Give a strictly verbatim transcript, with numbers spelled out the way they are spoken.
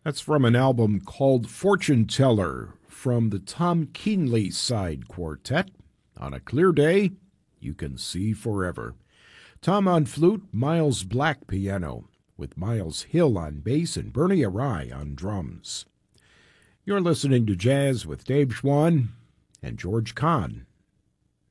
That's from an album called Fortune Teller from the Tom Keenley Side Quartet. On a clear day, you can see forever. Tom on flute, Miles Black piano, with Miles Hill on bass and Bernie Arai on drums. You're listening to Jazz with Dave Schwann and George Kahn.